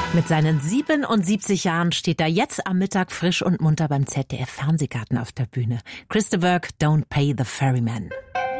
Mit seinen 77 Jahren steht er jetzt am Mittag frisch und munter beim ZDF-Fernsehgarten auf der Bühne. Chris de Burgh, Don't Pay the Ferryman.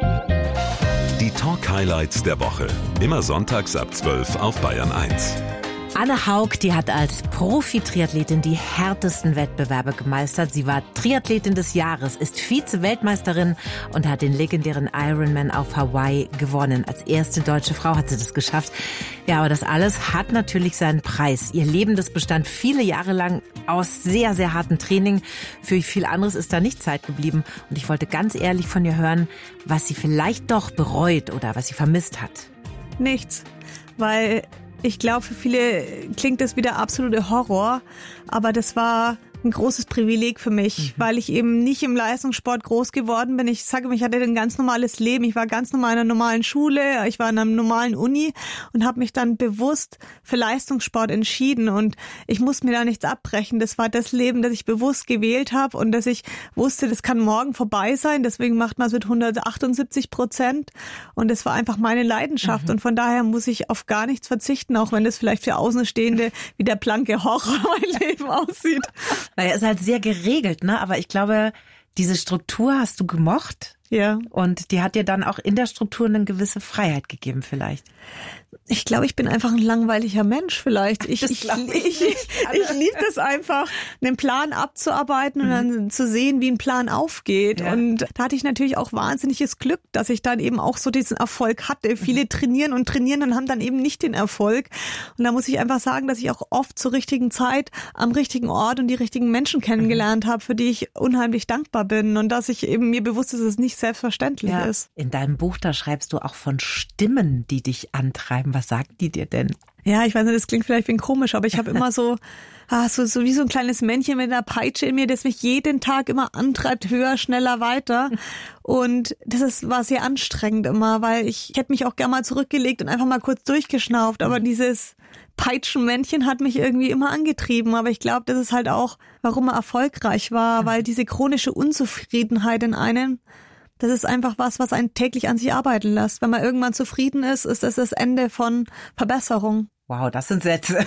Die Talk-Highlights der Woche. Immer sonntags ab 12 auf Bayern 1. Anne Haug, die hat als Profi-Triathletin die härtesten Wettbewerbe gemeistert. Sie war Triathletin des Jahres, ist Vize-Weltmeisterin und hat den legendären Ironman auf Hawaii gewonnen. Als erste deutsche Frau hat sie das geschafft. Ja, aber das alles hat natürlich seinen Preis. Ihr Leben, das bestand viele Jahre lang aus sehr, sehr hartem Training. Für viel anderes ist da nicht Zeit geblieben. Und ich wollte ganz ehrlich von ihr hören, was sie vielleicht doch bereut oder was sie vermisst hat. Nichts, weil ich glaube, für viele klingt das wie der absolute Horror, aber das war ein großes Privileg für mich, weil ich eben nicht im Leistungssport groß geworden bin. Ich sage, ich hatte ein ganz normales Leben. Ich war ganz normal in einer normalen Schule, ich war in einer normalen Uni und habe mich dann bewusst für Leistungssport entschieden. Und ich musste mir da nichts abbrechen. Das war das Leben, das ich bewusst gewählt habe und dass ich wusste, das kann morgen vorbei sein. Deswegen macht man es mit 178%. Und das war einfach meine Leidenschaft. Und von daher muss ich auf gar nichts verzichten, auch wenn das vielleicht für Außenstehende wie der blanke Horror mein Leben aussieht. Naja, ist halt sehr geregelt, ne? Aber ich glaube, diese Struktur hast du gemocht. Ja. Und die hat dir dann auch in der Struktur eine gewisse Freiheit gegeben vielleicht. Ich glaube, ich bin einfach ein langweiliger Mensch vielleicht. Ich liebe das einfach, einen Plan abzuarbeiten und dann zu sehen, wie ein Plan aufgeht. Ja. Und da hatte ich natürlich auch wahnsinniges Glück, dass ich dann eben auch so diesen Erfolg hatte. Viele trainieren und haben dann eben nicht den Erfolg. Und da muss ich einfach sagen, dass ich auch oft zur richtigen Zeit am richtigen Ort und die richtigen Menschen kennengelernt habe, für die ich unheimlich dankbar bin. Und dass ich eben mir bewusst ist, dass es nicht selbstverständlich ist. In deinem Buch, da schreibst du auch von Stimmen, die dich antreiben. Was sagen die dir denn? Ja, ich weiß nicht, das klingt vielleicht ein bisschen komisch, aber ich habe immer so wie so ein kleines Männchen mit einer Peitsche in mir, das mich jeden Tag immer antreibt, höher, schneller, weiter. Und war sehr anstrengend immer, weil ich hätte mich auch gerne mal zurückgelegt und einfach mal kurz durchgeschnauft. Aber dieses Peitschenmännchen hat mich irgendwie immer angetrieben. Aber ich glaube, das ist halt auch, warum er erfolgreich war, weil diese chronische Unzufriedenheit in einem, das ist einfach was einen täglich an sich arbeiten lässt. Wenn man irgendwann zufrieden ist, ist das das Ende von Verbesserung. Wow, das sind Sätze.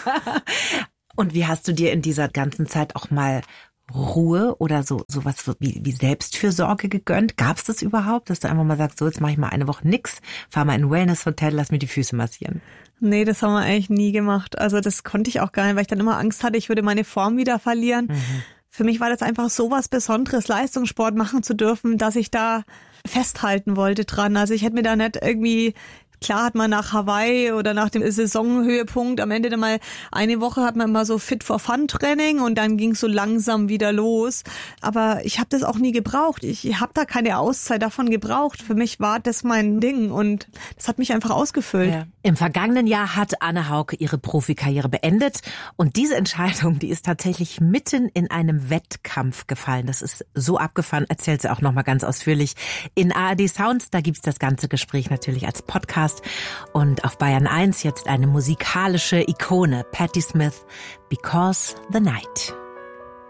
Und wie hast du dir in dieser ganzen Zeit auch mal Ruhe oder sowas wie Selbstfürsorge gegönnt? Gab es das überhaupt, dass du einfach mal sagst, so jetzt mache ich mal eine Woche nix, fahr mal in ein Wellness-Hotel, lass mir die Füße massieren? Nee, das haben wir eigentlich nie gemacht. Also das konnte ich auch gar nicht, weil ich dann immer Angst hatte, ich würde meine Form wieder verlieren. Für mich war das einfach so was Besonderes, Leistungssport machen zu dürfen, dass ich da festhalten wollte dran. Also ich hätte mir da nicht irgendwie, klar hat man nach Hawaii oder nach dem Saisonhöhepunkt am Ende dann mal eine Woche hat man immer so Fit-for-Fun-Training und dann ging es so langsam wieder los. Aber ich habe das auch nie gebraucht. Ich habe da keine Auszeit davon gebraucht. Für mich war das mein Ding und das hat mich einfach ausgefüllt. Ja. Im vergangenen Jahr hat Anne Haug ihre Profikarriere beendet und diese Entscheidung, die ist tatsächlich mitten in einem Wettkampf gefallen. Das ist so abgefahren, erzählt sie auch nochmal ganz ausführlich in ARD Sounds. Da gibt's das ganze Gespräch natürlich als Podcast. Und auf Bayern 1 jetzt eine musikalische Ikone, Patti Smith, Because the Night.